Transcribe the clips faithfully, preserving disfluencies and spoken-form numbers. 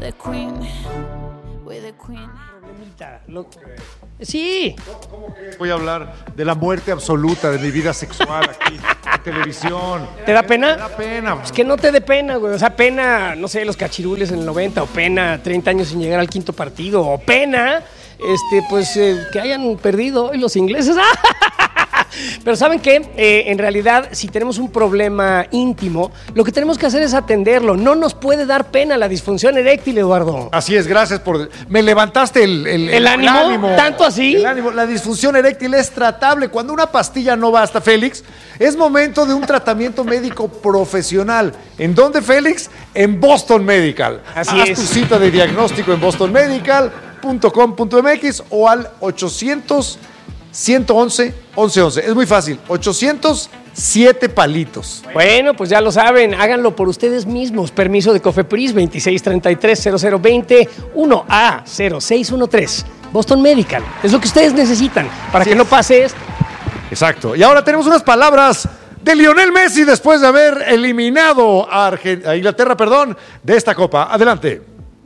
the queen, with the queen. Lo... Sí. ¿Cómo que voy a hablar de la muerte absoluta de mi vida sexual aquí en televisión? ¿Te da pena? Me da pena. Es que no te dé pena, güey. O sea, pena, no sé, los cachirules en el noventa, o pena treinta años sin llegar al quinto partido, o pena, este, pues, eh, que hayan perdido hoy los ingleses. Pero ¿saben qué? Eh, en realidad, si tenemos un problema íntimo, lo que tenemos que hacer es atenderlo. No nos puede dar pena la disfunción eréctil, Eduardo. Así es, gracias por... Me levantaste el... ¿El, ¿El, el ánimo? ánimo? ¿Tanto así? El ánimo. La disfunción eréctil es tratable. Cuando una pastilla no basta, Félix, es momento de un tratamiento médico profesional. ¿En dónde, Félix? En Boston Medical. Así Haz es. tu cita de diagnóstico en boston medical punto com punto m x o al ochocientos, ciento once, once once. Es muy fácil. ochocientos, siete palitos. Bueno, pues ya lo saben, háganlo por ustedes mismos. Permiso de COFEPRIS veintiséis treinta y tres cero cero veinte uno A cero seis uno tres. Boston Medical. Es lo que ustedes necesitan para que no pase esto. Exacto. Y ahora tenemos unas palabras de Lionel Messi después de haber eliminado a, Argent- a Inglaterra, perdón, de esta Copa. Adelante.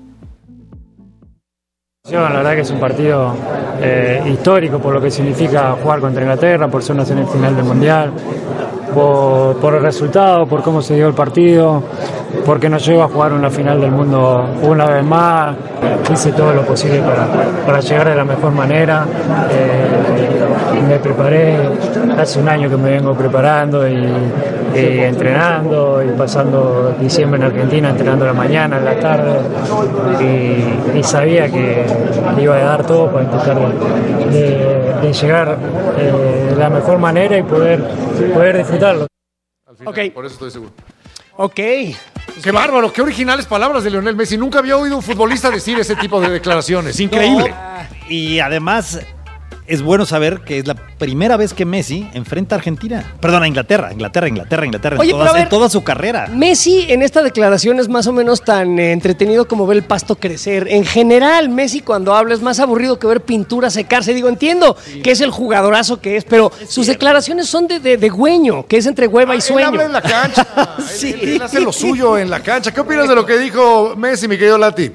La verdad que es un partido eh, histórico por lo que significa jugar contra Inglaterra, por ser una semifinal del Mundial, por, por el resultado, por cómo se dio el partido, porque nos lleva a jugar una final del mundo una vez más. Hice todo lo posible para, para llegar de la mejor manera. Eh, me preparé, hace un año que me vengo preparando y, y entrenando y pasando diciembre en Argentina, entrenando a la mañana, en la tarde, y, y sabía que iba a dar todo para intentar de, de, de llegar eh, de la mejor manera y poder, poder disfrutarlo. Al final, Ok. Por eso estoy seguro. Ok. Qué bárbaro, qué originales palabras de Lionel Messi. Nunca había oído un futbolista decir ese tipo de declaraciones. Increíble. No, y además es bueno saber que es la primera vez que Messi enfrenta a Argentina. Perdón, a Inglaterra, Inglaterra, Inglaterra, Inglaterra. Oye, en, pero todas- a ver, en toda su carrera. Messi en esta declaración es más o menos tan eh, entretenido como ver el pasto crecer. En general, Messi cuando habla es más aburrido que ver pintura secarse. Digo, entiendo que es el jugadorazo que es, pero sus declaraciones son de, de, de güeño, que es entre hueva y Él sueño. habla en la cancha. Sí. él, él hace lo suyo en la cancha. ¿Qué opinas de lo que dijo Messi, mi querido Lati?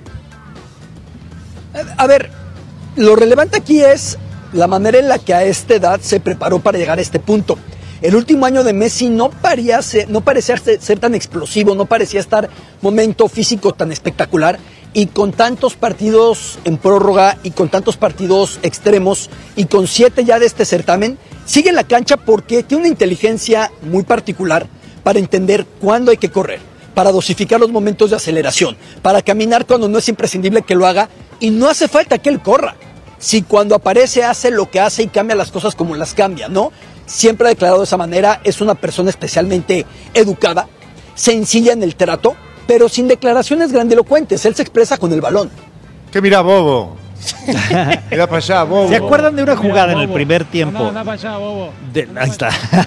A ver, lo relevante aquí es la manera en la que a esta edad se preparó para llegar a este punto. El último año de Messi no parecía ser, no parecía ser, ser tan explosivo, no parecía estar momento físico tan espectacular, y con tantos partidos en prórroga y con tantos partidos extremos y con siete ya de este certamen, sigue en la cancha porque tiene una inteligencia muy particular para entender cuándo hay que correr, para dosificar los momentos de aceleración, para caminar cuando no es imprescindible que lo haga y no hace falta que él corra. Si cuando aparece hace lo que hace y cambia las cosas como las cambia, ¿no? Siempre ha declarado de esa manera, es una persona especialmente educada, sencilla en el trato, pero sin declaraciones grandilocuentes. Él se expresa con el balón. ¿Qué mira, bobo? Mira para allá, bobo. ¿Se acuerdan de una jugada en el primer tiempo? Anda para allá, bobo. De, ahí está.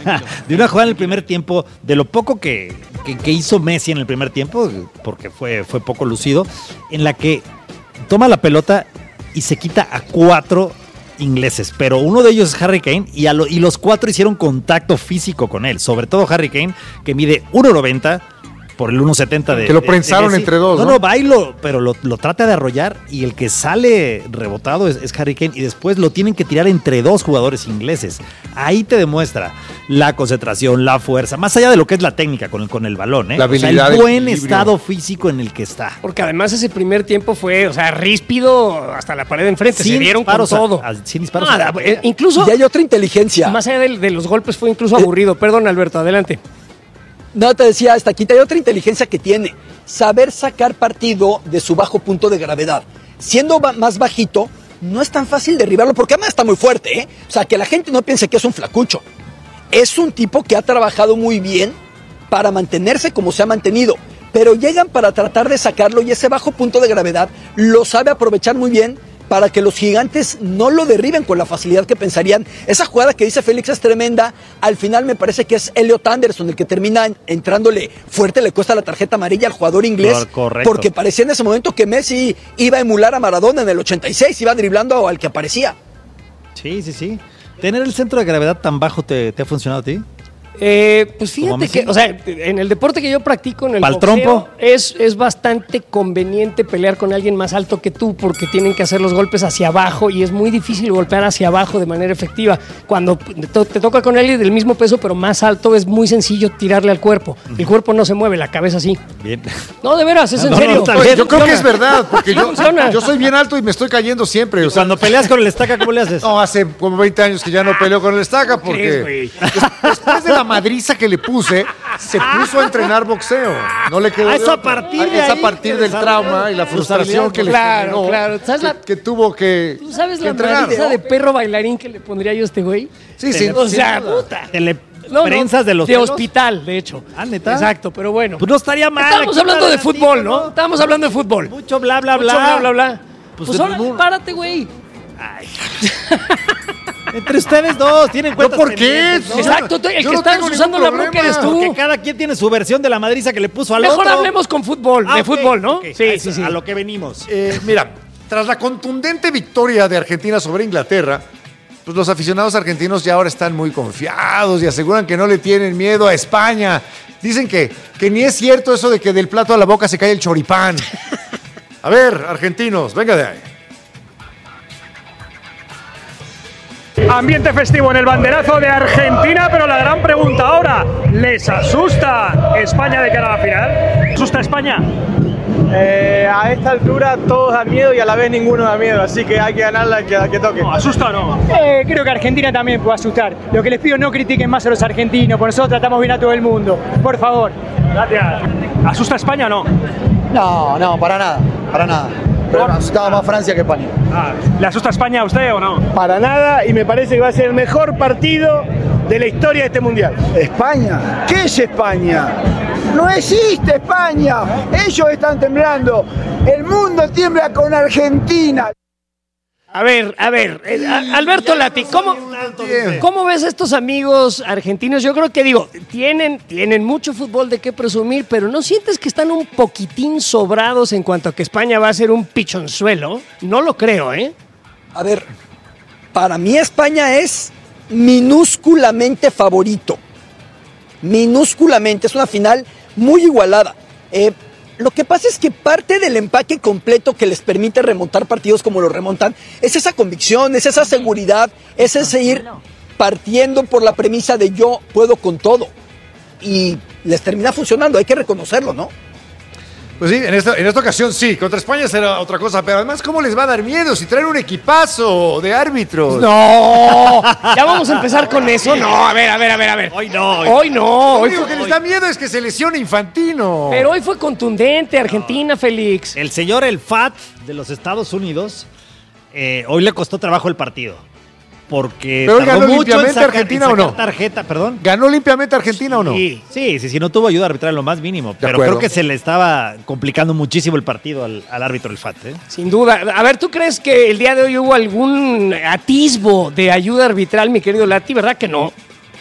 De una jugada en el primer tiempo, de lo poco que, que, que hizo Messi en el primer tiempo, porque fue, fue poco lucido, en la que toma la pelota y se quita a cuatro ingleses, pero uno de ellos es Harry Kane y, a lo, y los cuatro hicieron contacto físico con él, sobre todo Harry Kane, que mide uno noventa por el uno setenta de... Que lo de- prensaron de Messi. entre dos, No, ¿no? no, bailo, pero lo, lo trata de arrollar y el que sale rebotado es, es Harry Kane y después lo tienen que tirar entre dos jugadores ingleses. Ahí te demuestra la concentración, la fuerza, más allá de lo que es la técnica con el, con el balón, ¿eh? La O sea, habilidad, el buen el equilibrio. estado físico en el que está. Porque además ese primer tiempo fue, o sea, ríspido hasta la pared de enfrente. Se Sin dieron con disparos a- todo. a- sin disparos Nada, a- eh, incluso, Y hay otra inteligencia. más allá de, de los golpes, fue incluso aburrido. Perdón, Alberto, adelante. No, te decía, hasta aquí hay otra inteligencia que tiene. Saber sacar partido de su bajo punto de gravedad. Siendo ba- más bajito, no es tan fácil derribarlo, porque además está muy fuerte, ¿eh? O sea, que la gente no piense que es un flacucho. Es un tipo que ha trabajado muy bien para mantenerse como se ha mantenido. Pero llegan para tratar de sacarlo y ese bajo punto de gravedad lo sabe aprovechar muy bien para que los gigantes no lo derriben con la facilidad que pensarían. Esa jugada que dice Félix es tremenda. Al final me parece que es Elliot Anderson el que termina entrándole fuerte, le cuesta la tarjeta amarilla al jugador inglés. Correcto. Porque parecía en ese momento que Messi iba a emular a Maradona en el ochenta y seis, iba driblando al que aparecía. Sí, sí, sí. ¿Tener el centro de gravedad tan bajo te, te ha funcionado a ti? Eh, pues ¿Como fíjate Messi? que, o sea, en el deporte que yo practico, en el ¿Pa'l boxeo, trompo? es, es bastante conveniente pelear con alguien más alto que tú porque tienen que hacer los golpes hacia abajo y es muy difícil golpear hacia abajo de manera efectiva. Cuando te, te toca con alguien del mismo peso pero más alto es muy sencillo tirarle al cuerpo. El cuerpo no se mueve, la cabeza sí. Bien. No, de veras, es en No, no, serio. está Oye, bien. yo creo que Funciona. es verdad, porque Sí yo, funciona. yo soy bien alto y me estoy cayendo siempre. O sea, Cuando peleas con el estaca, ¿cómo le haces? no, hace como veinte años que ya no peleo con el estaca porque crees, des- después de la madriza que le puse, se puso a entrenar boxeo. No le quedó Ah, de es a otra. partir Ah, de es a ahí partir que del desarrolló trauma y la sus frustración habilidades. que le Claro, generó, claro. ¿Sabes que, la- que tuvo que, ¿Tú sabes que la entrenar. madriza de perro bailarín que le pondría yo a este güey? Sí, sí. O sin sea, duda. puta. ¿Te le No, no, prensas de los de pelos? hospital, de hecho. Ah, ¿neta? Exacto, pero bueno. Pues no estaría mal. Estábamos aquí hablando de para fútbol, ratito, ¿no? Estábamos hablando de fútbol. Mucho bla, bla, bla. Mucho bla, bla, bla. Pues Pues, de ahora, fútbol. párate, güey. Entre ustedes dos, tienen cuentas ¿por qué? pendientes, ¿no? Exacto, tú- el yo que no está tengo usando ningún la bronca eres problema. tú. Porque cada quien tiene su versión de la madriza que le puso al Mejor otro. hablemos con fútbol, Ah, de ok, fútbol, ¿no? ok. Sí, A sí, eso- sí. A lo que venimos. Eh, mira, tras la contundente victoria de Argentina sobre Inglaterra, pues los aficionados argentinos ya ahora están muy confiados y aseguran que no le tienen miedo a España. Dicen que, que ni es cierto eso de que del plato a la boca se cae el choripán. A ver, argentinos, venga de ahí. Ambiente festivo en el banderazo de Argentina, pero la gran pregunta ahora, ¿les asusta España de cara a la final? ¿Asusta España? Eh, a esta altura todos dan miedo y a la vez ninguno da miedo, así que hay que ganarla que, que toque. No, ¿asusta o no? Eh, creo que Argentina también puede asustar. Lo que les pido, no critiquen más a los argentinos, por nosotros tratamos bien a todo el mundo. Por favor. Gracias. ¿Asusta España o no? No, no, para nada, para nada. Pero me asustaba más Francia que España. Ah, ¿le asusta España a usted o no? Para nada, y me parece que va a ser el mejor partido de la historia de este mundial. ¿España? ¿Qué es España? No existe España. Ellos están temblando. El mundo tiembla con Argentina. A ver, a ver, eh, a- Alberto Lati, ¿cómo, ¿cómo ves a estos amigos argentinos? Yo creo que, digo, tienen, tienen mucho fútbol de qué presumir, pero ¿no sientes que están un poquitín sobrados en cuanto a que España va a ser un pichonzuelo? No lo creo, ¿eh? A ver, para mí España es minúsculamente favorito. Minúsculamente. Es una final muy igualada. Eh, lo que pasa es que parte del empaque completo que les permite remontar partidos como lo remontan es esa convicción, es esa seguridad, es ese ir partiendo por la premisa de yo puedo con todo. Y les termina funcionando, hay que reconocerlo, ¿no? Pues sí, en esta, en esta ocasión sí, contra España será otra cosa, pero además, ¿cómo les va a dar miedo si traen un equipazo de árbitros? No, ya vamos a empezar con eso. No, a ver, a ver, a ver, a ver. Hoy no. Hoy, Hoy no, Lo hoy único fue- que les da miedo es que se lesione Infantino. pero hoy fue contundente Argentina, Félix. El señor El Fat de los Estados Unidos, eh, hoy le costó trabajo el partido. Porque Pero tardó ganó mucho en limpiamente sacar, Argentina, en ¿o sacar no? tarjeta, perdón. ¿Ganó limpiamente Argentina o no? Sí, sí, sí, sí, no tuvo ayuda arbitral en lo más mínimo. Pero acuerdo. creo que se le estaba complicando muchísimo el partido al, al árbitro El Fat. ¿eh? Sin duda. A ver, ¿tú crees que el día de hoy hubo algún atisbo de ayuda arbitral, mi querido Lati? ¿Verdad que no?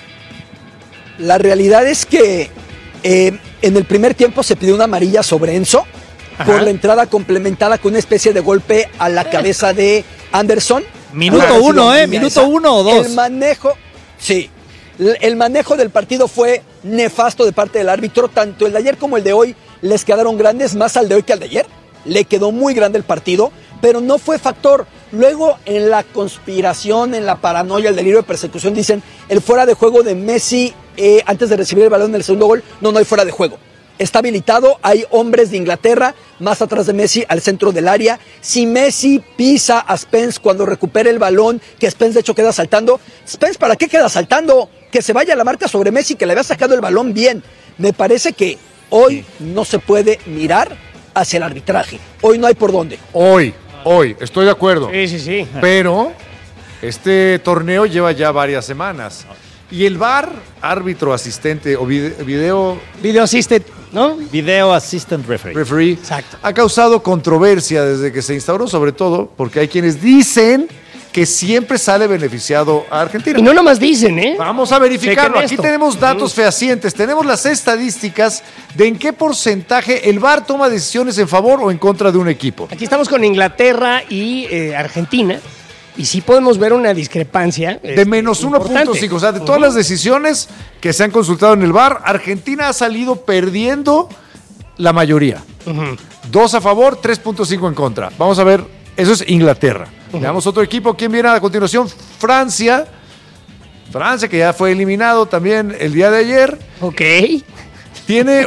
La realidad es que eh, en el primer tiempo se pidió una amarilla sobre Enzo Ajá. por la entrada complementada con una especie de golpe a la cabeza de Anderson. Minuto Pudo haber uno, sido ¿eh? amarilla Minuto esa. uno o dos. El manejo, sí. L- El manejo del partido fue nefasto de parte del árbitro. Tanto el de ayer como el de hoy les quedaron grandes, más al de hoy que al de ayer. Le quedó muy grande el partido, pero no fue factor. Luego, en la conspiración, en la paranoia, el delirio de persecución, dicen el fuera de juego de Messi eh, antes de recibir el balón en el segundo gol. No, no hay fuera de juego. Está habilitado, hay hombres de Inglaterra más atrás de Messi al centro del área. Si Messi pisa a Spence cuando recupere el balón, que Spence de hecho queda saltando, Spence, ¿para qué queda saltando? Que se vaya a la marca sobre Messi, que le había sacado el balón bien. Me parece que hoy no se puede mirar hacia el arbitraje. Hoy no hay por dónde. Hoy, hoy, estoy de acuerdo. Sí, sí, sí. Pero este torneo lleva ya varias semanas. Y el V A R, árbitro, asistente o vide- video Video assisted, ¿no? Video Assistant Referee. referee, Exacto. ha causado controversia desde que se instauró, sobre todo porque hay quienes dicen que siempre sale beneficiado a Argentina. Y no nomás dicen, ¿eh? Vamos a verificarlo. Chequen Aquí esto. tenemos datos fehacientes, tenemos las estadísticas de en qué porcentaje el V A R toma decisiones en favor o en contra de un equipo. Aquí estamos con Inglaterra y eh, Argentina. y sí podemos ver una discrepancia. De este, menos uno punto cinco. O sea, de todas uh-huh. las decisiones que se han consultado en el V A R, Argentina ha salido perdiendo la mayoría. Uh-huh. Dos a favor, tres punto cinco en contra. Vamos a ver, eso es Inglaterra. Uh-huh. Veamos otro equipo. ¿Quién viene a continuación? Francia. Francia, que ya fue eliminado también el día de ayer. Ok. Tiene...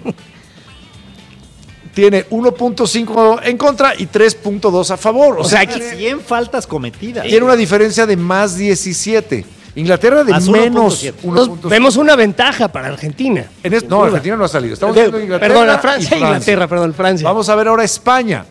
Tiene uno punto cinco en contra y tres punto dos a favor. O, O sea, sea, tiene, cien faltas cometidas. tiene una diferencia de más diecisiete. Inglaterra de Más menos uno punto siete. uno Entonces, punto cinco. vemos una ventaja para Argentina. En es- no, Argentina no ha salido. Estamos De- viendo Inglaterra. perdón, a y Francia, Francia. Inglaterra, perdón, Francia. Vamos a ver ahora España,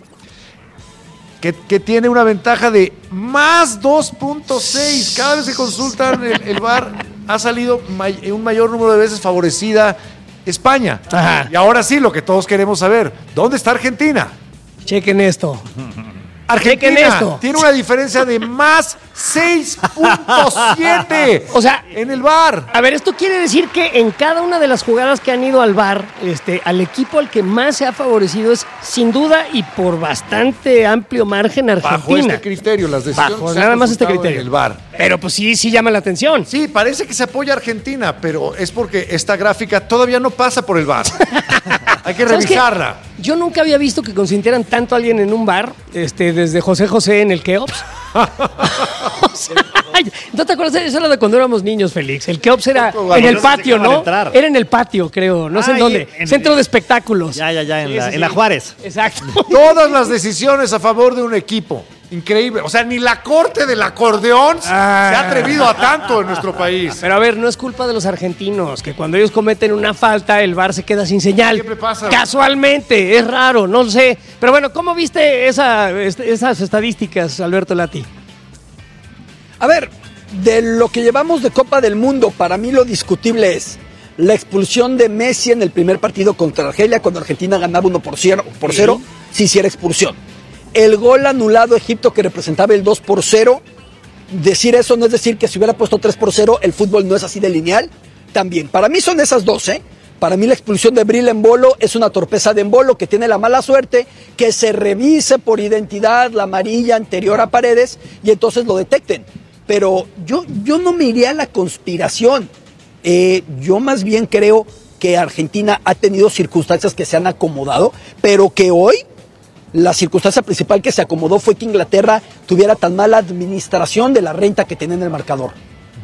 que, que tiene una ventaja de más dos punto seis. Cada vez que consultan el, el V A R, ha salido may- un mayor número de veces favorecida España. Ajá. Y ahora sí, lo que todos queremos saber, ¿dónde está Argentina? Chequen esto. Argentina Chequen esto. tiene una diferencia de más seis punto siete. O sea, en el V A R. a ver, esto quiere decir que en cada una de las jugadas que han ido al V A R, este, al equipo al que más se ha favorecido es, sin duda y por bastante amplio margen, Argentina. Bajo este criterio, las decisiones Bajo que se han nada más este consultado criterio. en el V A R. Pero pues sí, sí llama la atención. Sí, parece que se apoya a Argentina, pero es porque esta gráfica todavía no pasa por el V A R. Hay que ¿Sabes qué? revisarla. Yo nunca había visto que consintieran tanto a alguien en un bar, este, desde José José en el Keops. O sea, ¿no te acuerdas? Eso era de cuando éramos niños, Félix. El Keops era Cuando en el no se patio, dejaban ¿no? entrar. Era en el patio, creo. No sé en Ay, dónde. en- Centro de espectáculos. Ya, ya, ya, en, Sí, la, sí, en la sí. Juárez. Exacto. Todas las decisiones a favor de un equipo. Increíble. O sea, ni la corte del acordeón Ah. se ha atrevido a tanto en nuestro país. Pero a ver, no es culpa de los argentinos, que cuando ellos cometen una falta, el V A R se queda sin señal. Siempre pasa. Casualmente, es raro, no lo sé. Pero bueno, ¿cómo viste esa, este, esas estadísticas, Alberto Lati? A ver, de lo que llevamos de Copa del Mundo, para mí lo discutible es la expulsión de Messi en el primer partido contra Argelia, cuando Argentina ganaba uno por cero, por cero sí, sí era expulsión. El gol anulado a Egipto, que representaba el dos por cero, decir eso no es decir que si hubiera puesto tres por cero, el fútbol no es así de lineal. También, para mí son esas dos, ¿eh? Para mí la expulsión de Bril Embolo es una torpeza de Embolo que tiene la mala suerte que se revise por identidad la amarilla anterior a Paredes y entonces lo detecten. Pero yo, yo no me iría a la conspiración. Eh, yo más bien creo que Argentina ha tenido circunstancias que se han acomodado, pero que hoy la circunstancia principal que se acomodó fue que Inglaterra tuviera tan mala administración de la renta que tenía en el marcador.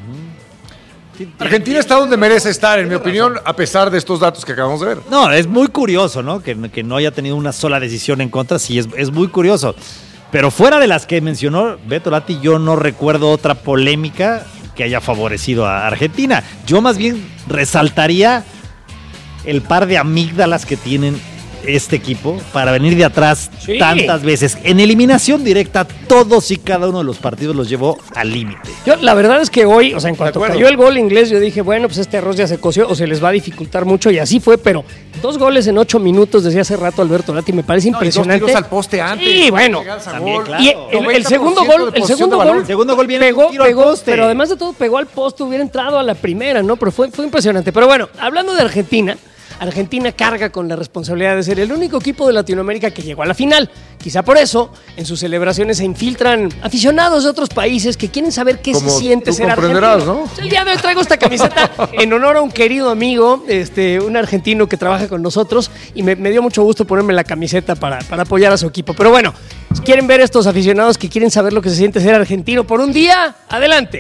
Argentina está donde merece estar, en mi opinión, a pesar de estos datos que acabamos de ver. No, es muy curioso, ¿no? Que, que no haya tenido una sola decisión en contra, sí, es, es muy curioso. Pero fuera de las que mencionó Beto Lati, yo no recuerdo otra polémica que haya favorecido a Argentina. Yo más bien resaltaría el par de amígdalas que tienen este equipo para venir de atrás Sí. tantas veces. En eliminación directa, todos y cada uno de los partidos los llevó al límite. Yo, la verdad es que hoy, o sea, en cuanto acuerdo. cayó el gol inglés, yo dije, bueno, pues este arroz ya se coció o se les va a dificultar mucho y así fue, pero dos goles en ocho minutos, decía hace rato Alberto Lati, me parece No, y dos impresionante. tiros al poste antes. Sí, bueno. Llegas a también, gol. claro. Y el, el noventa por segundo ciento gol, de el posesión segundo de balón. gol, El segundo gol viene pegó, de un tiro al pegó, poste. pero además de todo pegó al poste, hubiera entrado a la primera, ¿no? Pero fue, fue impresionante. Pero bueno, hablando de Argentina, Argentina carga con la responsabilidad de ser el único equipo de Latinoamérica que llegó a la final. Quizá por eso, en sus celebraciones se infiltran aficionados de otros países que quieren saber qué Como se siente tú ser comprenderás, argentino. ¿no? El día de hoy traigo esta camiseta en honor a un querido amigo, este, un argentino que trabaja con nosotros, y me, me dio mucho gusto ponerme la camiseta para, para apoyar a su equipo. Pero bueno, si quieren ver estos aficionados que quieren saber lo que se siente ser argentino por un día, adelante.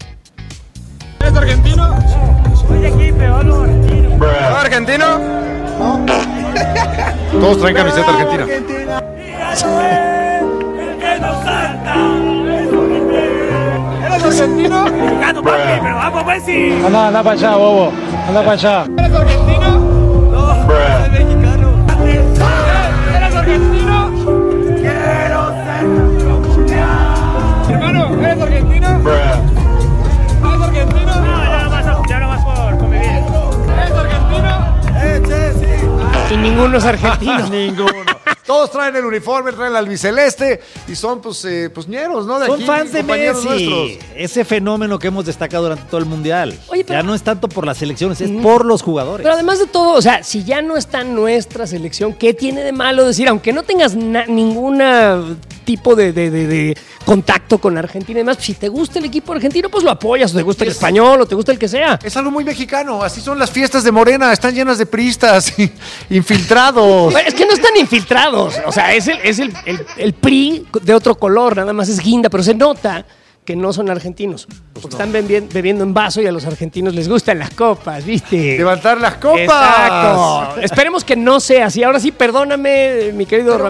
¿Eres argentino? Soy de aquí, pero hablo argentino. ¿Sos argentino? Todos traen camiseta argentina. ¿Eres argentino? Mexicano, papi, pero vamos, Messi. Anda, anda para allá, bobo. Anda para allá. ¿Eres argentino? No, soy mexicano. ¿Eres argentino? Quiero ser campeón mundial. Hermano, ¿eres argentino? ¿Eres argentino? No, ya no vas, ya no vas por convivir. ¿Eres argentino? Eh, sí, sí. Y ninguno es argentino. Ninguno. Todos traen el uniforme, traen el albiceleste y son pues, eh, pues ñeros, ¿no? De Son aquí, fans de compañeros Messi. nuestros. Ese fenómeno que hemos destacado durante todo el mundial. Oye, pero- ya no es tanto por las selecciones, es por los jugadores. Pero además de todo, o sea, si ya no está nuestra selección, ¿qué tiene de malo decir, aunque no tengas na- ninguna tipo de, de, de, de contacto con Argentina y demás. Si te gusta el equipo argentino, pues lo apoyas, o te gusta el español, o te gusta el que sea. Es algo muy mexicano, así son las fiestas de Morena, están llenas de priistas, infiltrados. Es que no están infiltrados, o sea, es el, es el, el, el P R I de otro color, nada más es guinda, pero se nota que no son argentinos. Porque están bebiendo, bebiendo en vaso y a los argentinos les gustan las copas, ¿viste? Levantar las copas. Exacto. Esperemos que no sea así. Ahora sí, perdóname, mi querido Ramiro.